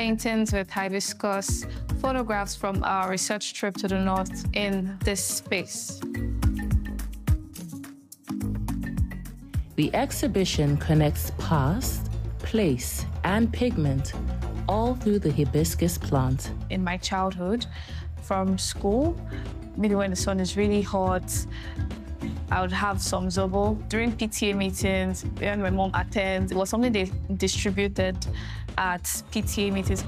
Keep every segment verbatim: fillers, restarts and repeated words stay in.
paintings with hibiscus, photographs from our research trip to the north in this space. The exhibition connects past, place, and pigment all through the hibiscus plant. In my childhood, from school, maybe when the sun is really hot, I would have some zobo. During P T A meetings, when my mom attends, it was something they distributed at P T A meetings.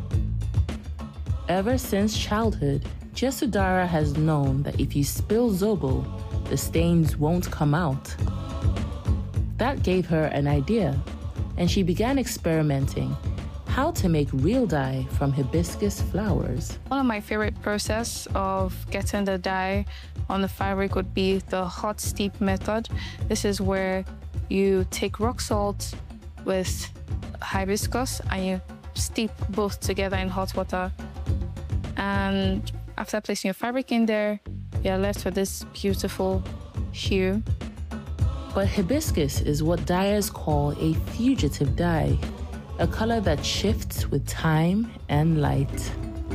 Ever since childhood, Jesudara has known that if you spill zobo, the stains won't come out. That gave her an idea, and she began experimenting how to make real dye from hibiscus flowers. One of my favorite process of getting the dye on the fabric would be the hot steep method. This is where you take rock salt with hibiscus and you steep both together in hot water. And after placing your fabric in there, you're left with this beautiful hue. But hibiscus is what dyers call a fugitive dye, a color that shifts with time and light.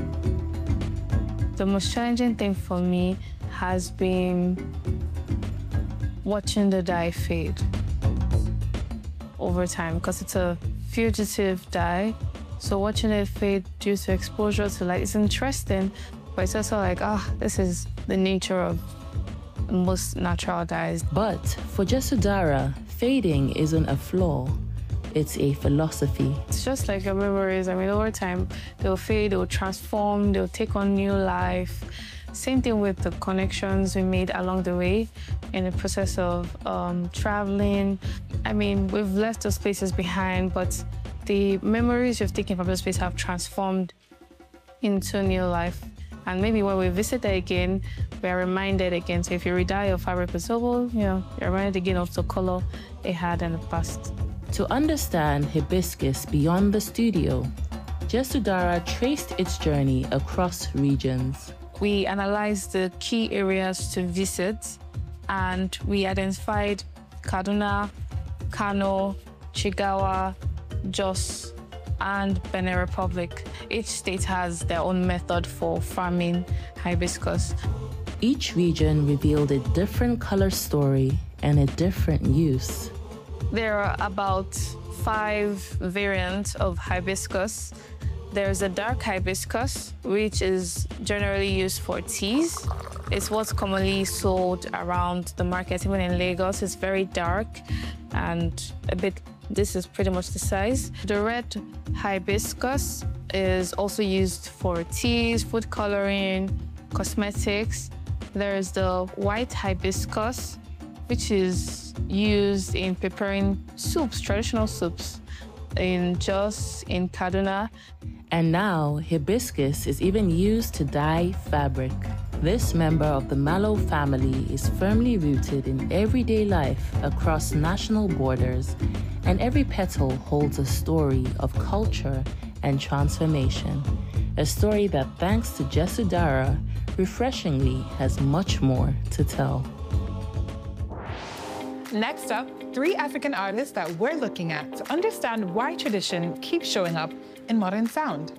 The most challenging thing for me has been watching the dye fade over time, because it's a fugitive dye. So watching it fade due to exposure to light is interesting, but it's also like, ah, oh, this is the nature of most natural dyes. But for Jesudara, fading isn't a flaw. It's a philosophy. It's just like your memories. I mean, over time, they'll fade, they'll transform, they'll take on new life. Same thing with the connections we made along the way in the process of um, traveling. I mean, we've left those places behind, but the memories you've taken from those places have transformed into new life. And maybe when we visit there again, we are reminded again. So if you re-dye your fabric with zobo, you know, you're reminded again of the color it had in the past. To understand hibiscus beyond the studio, Jesudara traced its journey across regions. We analyzed the key areas to visit, and we identified Kaduna, Kano, Jigawa, Jos, and Benin Republic. Each state has their own method for farming hibiscus. Each region revealed a different color story and a different use. There are about five variants of hibiscus. There's a dark hibiscus, which is generally used for teas. It's what's commonly sold around the market, even in Lagos. It's very dark and a bit, this is pretty much the size. The red hibiscus is also used for teas, food coloring, cosmetics. There's the white hibiscus, which is used in preparing soups, traditional soups, in Jos, in Kaduna. And now, hibiscus is even used to dye fabric. This member of the mallow family is firmly rooted in everyday life across national borders, and every petal holds a story of culture and transformation. A story that, thanks to Jesudara, refreshingly has much more to tell. Next up, three African artists that we're looking at to understand why tradition keeps showing up in modern sound.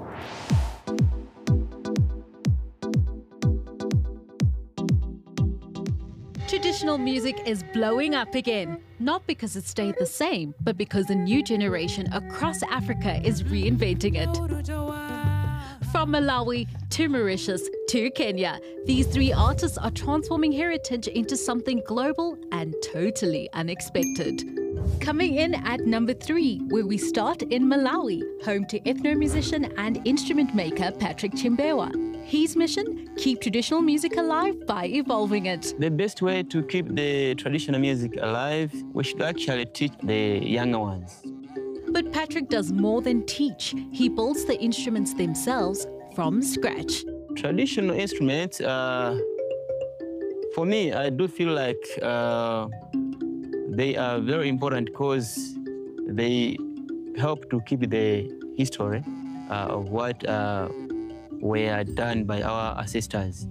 Traditional music is blowing up again, not because it stayed the same, but because a new generation across Africa is reinventing it. From Malawi to Mauritius to Kenya, these three artists are transforming heritage into something global and totally unexpected. Coming in at number three, where we start in Malawi, home to ethno-musician and instrument maker Patrick Chimbewa. His mission? Keep traditional music alive by evolving it. The best way to keep the traditional music alive, we should actually teach the younger ones. But Patrick does more than teach. He builds the instruments themselves from scratch. Traditional instruments, uh, for me, I do feel like uh, they are very important because they help to keep the history uh, of what uh, were done by our ancestors.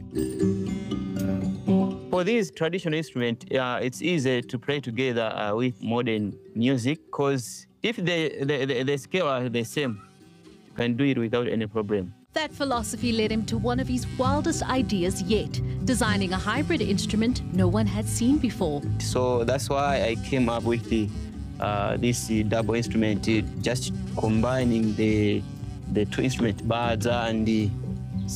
For these traditional instruments, uh, it's easy to play together uh, with modern music because if the, the, the, the scale are the same, can do it without any problem. That philosophy led him to one of his wildest ideas yet, designing a hybrid instrument no one had seen before. So that's why I came up with the, uh, this uh, double instrument, uh, just combining the, the two instrument, baza and the